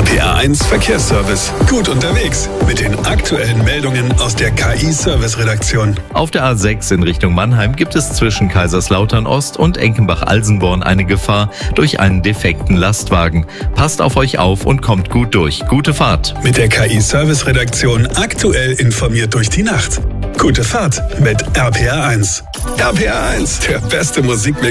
RPR1 Verkehrsservice. Gut unterwegs mit den aktuellen Meldungen aus der KI-Service-Redaktion. Auf der A6 in Richtung Mannheim gibt es zwischen Kaiserslautern Ost und Enkenbach-Alsenborn eine Gefahr durch einen defekten Lastwagen. Passt auf euch auf und kommt gut durch. Gute Fahrt. Mit der KI-Service-Redaktion aktuell informiert durch die Nacht. Gute Fahrt mit RPR1. RPR1, der beste Musikmix.